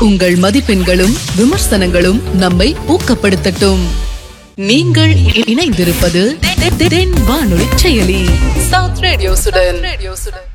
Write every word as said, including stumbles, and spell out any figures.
உங்கள் மதிப்பெண்களும் விமர்சனங்களும் நம்மை ஊக்கப்படுத்தட்டும். நீங்கள் இணைந்திருப்பது தென் வானொலி செயலி சவுத் ரேடியோசுடன்.